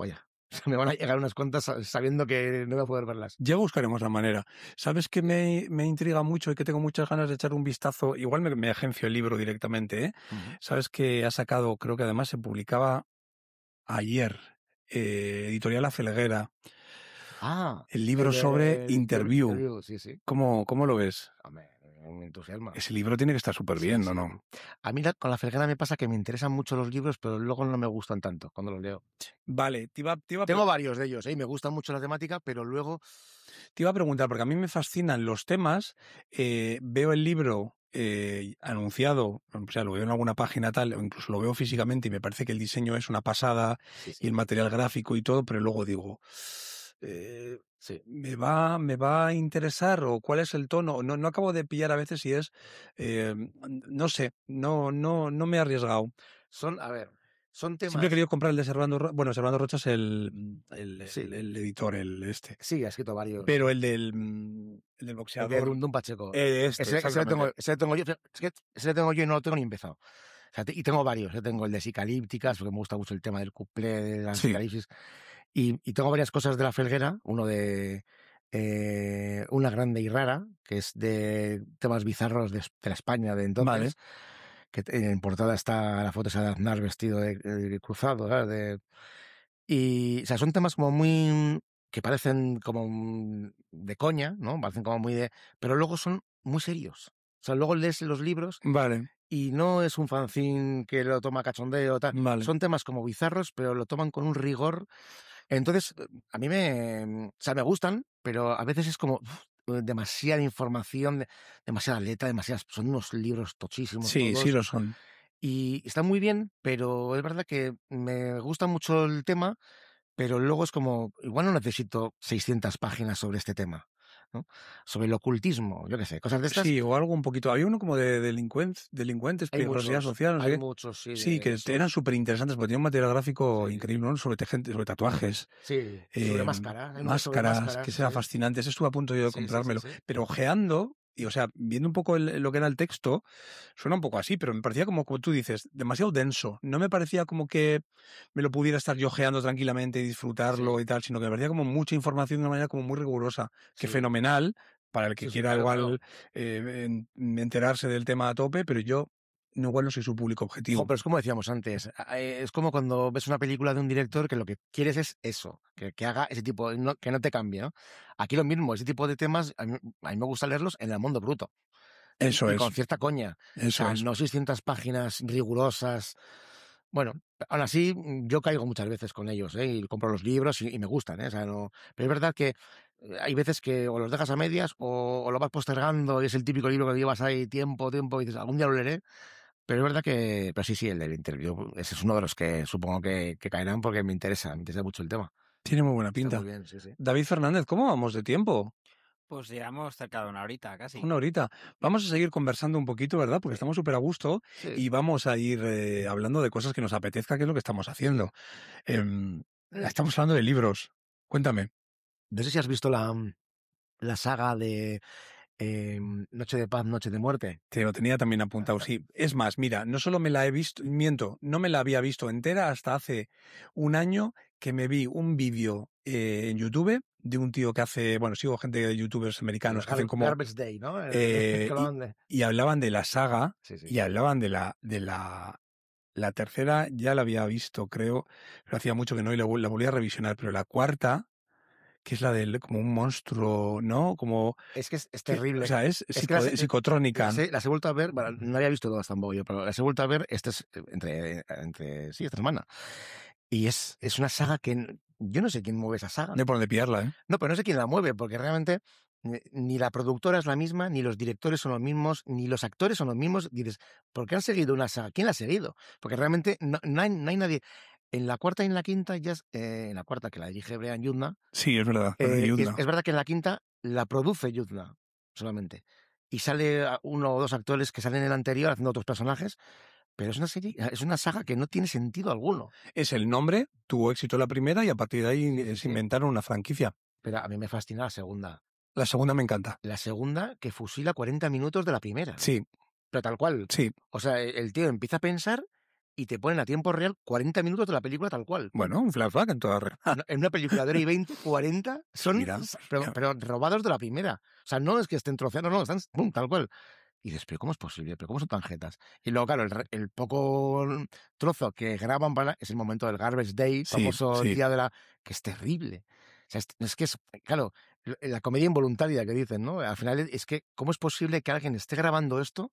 vaya, me van a llegar unas cuantas sabiendo que no voy a poder verlas. Ya buscaremos la manera. ¿Sabes qué me intriga mucho y que tengo muchas ganas de echar un vistazo? Igual me agencio el libro directamente, ¿eh? ¿Sabes que ha sacado, creo que además se publicaba ayer, Editorial La Felguera, el libro sobre Interview? Sí. ¿Cómo lo ves? Hombre, me entusiasma. Ese libro tiene que estar súper bien, Sí. ¿no? A mí con La Felguera me pasa que me interesan mucho los libros, pero luego no me gustan tanto cuando los leo. Vale, Tengo varios de ellos, ¿eh? Me gusta mucho la temática, pero luego... Te iba a preguntar, porque a mí me fascinan los temas, veo el libro anunciado, o sea, lo veo en alguna página tal, o incluso lo veo físicamente y me parece que el diseño es una pasada y el material gráfico y todo, pero luego digo, ¿me va a interesar o cuál es el tono? No acabo de pillar a veces si es, no sé, no me he arriesgado. Son temas... Siempre he querido comprar el de Servando Rocha. Bueno, Servando Rocha es el editor, el este. Sí, ha escrito varios. Pero el del boxeador. El de Dundum Pacheco. Ese le tengo yo. Ese le tengo yo y no lo tengo ni empezado. O sea, y tengo varios. Yo tengo el de Psicalípticas, porque me gusta mucho el tema del cuplé, de la psicalipsis. Y tengo varias cosas de La Felguera. Uno de Una grande y rara, que es de temas bizarros de la España de entonces. Vale. Que en portada está la foto de Aznar vestido de cruzado, ¿sabes? Y, o sea, son temas como muy... que parecen como de coña, ¿no? Parecen como muy de... Pero luego son muy serios. O sea, luego lees los libros... Vale. Y no es un fanzine que lo toma cachondeo o tal. Vale. Son temas como bizarros, pero lo toman con un rigor. Entonces, a mí me gustan, pero a veces es como... demasiada información, demasiada letra, son unos libros tochísimos. Sí, todos. sí lo son. Y está muy bien, pero es verdad que me gusta mucho el tema, pero luego es como, igual no necesito 600 páginas sobre este tema, ¿no? Sobre el ocultismo, yo qué sé, cosas de estas. Sí, o algo un poquito. Había uno como de delincuentes, peligrosidad social. Hay muchos, sí. Sí, que eran súper interesantes porque tenían un material gráfico increíble, ¿no? Sobre tatuajes. Sí, sobre máscaras. Máscaras, que sea fascinante. Ese estuve a punto yo de comprármelo. Pero ojeando, y o sea, viendo un poco lo que era el texto, suena un poco así, pero me parecía como tú dices, demasiado denso. No me parecía como que me lo pudiera estar yo ojeando tranquilamente y disfrutarlo y tal, sino que me parecía como mucha información de una manera como muy rigurosa, que fenomenal para el que quiera igual enterarse del tema a tope, pero yo igual no soy su público objetivo. Pero es como decíamos antes, es como cuando ves una película de un director que lo que quieres es eso, que haga ese tipo, que no te cambie, ¿no? Aquí lo mismo, ese tipo de temas, a mí me gusta leerlos en el mundo bruto. Eso y con cierta coña. Eso es. No 600 páginas rigurosas. Bueno, aún así, yo caigo muchas veces con ellos, y compro los libros y me gustan, O sea, no... Pero es verdad que hay veces que o los dejas a medias o lo vas postergando y es el típico libro que llevas ahí tiempo, y dices, algún día lo leeré. Pero es verdad que, pero sí, el del Interview, ese es uno de los que supongo que caerán porque me interesa mucho el tema. Tiene muy buena pinta. Está muy bien, sí. David Fernández, ¿cómo vamos de tiempo? Pues llevamos cerca de una horita casi. Una horita. Vamos a seguir conversando un poquito, ¿verdad? Porque estamos súper a gusto y vamos a ir hablando de cosas que nos apetezca, que es lo que estamos haciendo. Estamos hablando de libros. Cuéntame. No sé si has visto la saga de Noche de Paz, Noche de Muerte. Te lo tenía también apuntado, sí. Es más, mira, no solo me la he visto, no me la había visto entera hasta hace un año que me vi un vídeo en YouTube de un tío que hace, bueno, sigo gente de youtubers americanos que hacen como... Garbage Day, ¿no? Y hablaban de la saga y hablaban de la tercera, ya la había visto, creo, pero hacía mucho que no y la volví a revisionar, pero la cuarta, que es la del como un monstruo, ¿no? Como es que es terrible. O sea, es psicotrónica. Las he vuelto a ver, bueno, no había visto todas tampoco yo, pero las he vuelto a ver esta semana. Y es una saga que yo no sé quién mueve esa saga. No hay por dónde pillarla, ¿eh? No, pero no sé quién la mueve, porque realmente ni la productora es la misma, ni los directores son los mismos, ni los actores son los mismos. Dices, ¿por qué han seguido una saga? ¿Quién la ha seguido? Porque realmente no hay nadie. En la cuarta y en la quinta, en la cuarta que la dirige Brian Yuzna. Sí, es verdad. Es verdad que en la quinta la produce Yuzna solamente. Y sale uno o dos actores que salen en el anterior haciendo otros personajes. Pero es una serie, es una saga que no tiene sentido alguno. Es el nombre, tuvo éxito la primera y a partir de ahí se inventaron una franquicia. Pero a mí me fascina la segunda. La segunda me encanta. La segunda que fusila 40 minutos de la primera. Sí. Pero tal cual. Sí. O sea, el tío empieza a pensar y te ponen a tiempo real 40 minutos de la película tal cual. Bueno, un flashback en toda regla. En una película de hora y 20, 40 son Mira. pero robados de la primera. O sea, no es que estén troceando, no, están pum, tal cual. Y dices, pero ¿cómo es posible? ¿Pero cómo son tan jetas? Y luego, claro, el poco trozo que graban es el momento del Garbage Day, famoso día de la... que es terrible. O sea, es que es, claro, la comedia involuntaria que dicen, ¿no? Al final es que, ¿cómo es posible que alguien esté grabando esto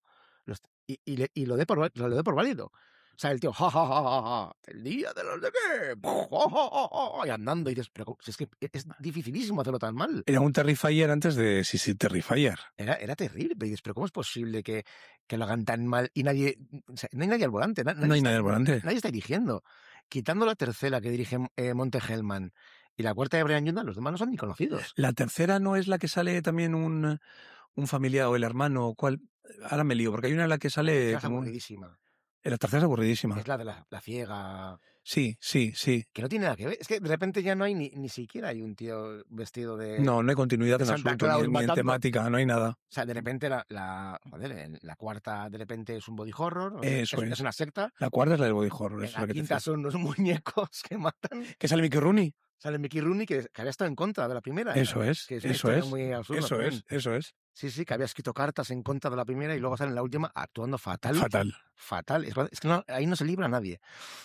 y lo dé por válido? O sea, el tío, ja, ja, ja, ja, ja, el día de los de qué, y andando, y dices, pero es que es dificilísimo hacerlo tan mal. Era un Terrifier antes de sí, Terrifier. Era terrible, pero dices, pero ¿cómo es posible que lo hagan tan mal y nadie, o sea, no hay nadie al volante? No hay nadie al volante. Nadie está dirigiendo. Quitando la tercera que dirige Monte Hellman y la cuarta de Brian Yunda, los demás no son ni conocidos. La tercera no es la que sale también un familiar o el hermano, ¿cuál? Ahora me lío, porque hay una en la que sale... Es aburridísima. La tercera es aburridísima. Es la de la ciega. Sí. Que no tiene nada que ver. Es que de repente ya no hay ni siquiera hay un tío vestido de... No hay continuidad en Santa absoluto, Claus ni en temática, no hay nada. O sea, de repente la cuarta de repente es un body horror. Eso es una secta. La cuarta es la del body horror. La quinta son los muñecos que matan. ¿Que sale Mickey Rooney? Sale Mickey Rooney que había estado en contra de la primera. Eso es. Que es muy absurdo. Eso es. Sí, que había escrito cartas en contra de la primera y luego sale en la última actuando fatal. Fatal. Es que ahí no se libra nadie.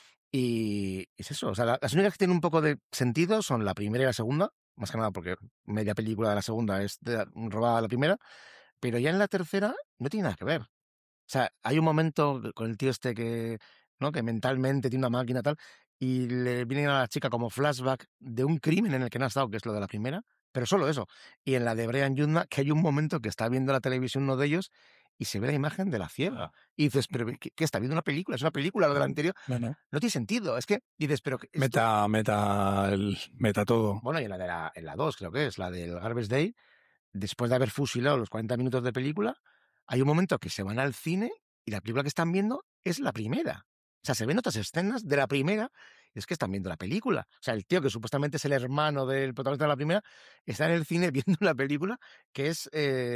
Y es eso. O sea, las únicas que tienen un poco de sentido son la primera y la segunda. Más que nada porque media película de la segunda es robada de la primera. Pero ya en la tercera no tiene nada que ver. O sea, hay un momento con el tío este que mentalmente tiene una máquina tal, y le viene a la chica como flashback de un crimen en el que no ha estado, que es lo de la primera, pero solo eso. Y en la de Brian Yunda, que hay un momento que está viendo la televisión uno de ellos y se ve la imagen de la ciega. Y dices, pero ¿qué está viendo una película? Es una película lo de la anterior. No tiene sentido. Es que dices, pero... Meta todo. Bueno, y en la 2 creo que es, la del Garbage Day, después de haber fusilado los 40 minutos de película, hay un momento que se van al cine y la película que están viendo es la primera. O sea, se ven otras escenas de la primera y es que están viendo la película. O sea, el tío que supuestamente es el hermano del protagonista de la primera está en el cine viendo la película que es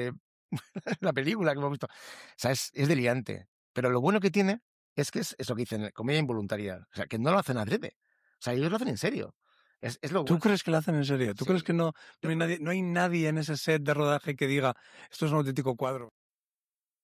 la película que hemos visto. O sea, es delirante. Pero lo bueno que tiene es que es eso que dicen, comedia involuntaria. O sea, que no lo hacen adrede. O sea, ellos lo hacen en serio. ¿Tú crees que lo hacen en serio? ¿Tú crees que no hay nadie en ese set de rodaje que diga esto es un auténtico cuadro?